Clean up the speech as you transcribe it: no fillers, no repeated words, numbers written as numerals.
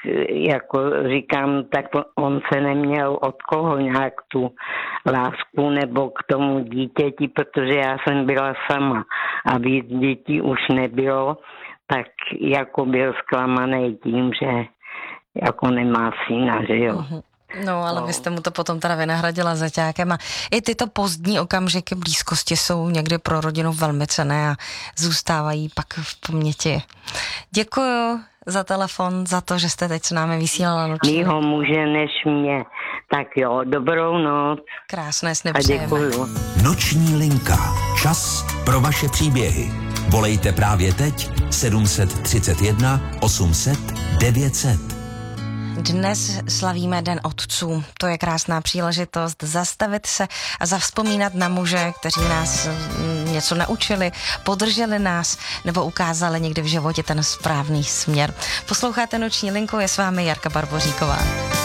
jako říkám, tak on se neměl od koho nějak tu lásku nebo k tomu dítěti, protože já jsem byla sama a víc dětí už nebylo, tak jako byl zklamaný tím, že jako nemá syna, že jo. Uh-huh. No, ale vy jste mu to potom teda vynahradila zaťákem a i tyto pozdní okamžiky blízkosti jsou někdy pro rodinu velmi cenné a zůstávají pak v paměti. Děkuju za telefon, za to, že jste teď s námi vysílala noční. Mýho muže než mě. Tak jo, dobrou noc. Krásné sny přejeme. A děkuju. Noční linka. Čas pro vaše příběhy. Volejte právě teď 731 800 900. Dnes slavíme Den otců. To je krásná příležitost zastavit se a zavzpomínat na muže, kteří nás něco naučili, podrželi nás nebo ukázali někdy v životě ten správný směr. Posloucháte Noční linku, je s vámi Jarka Barboříková.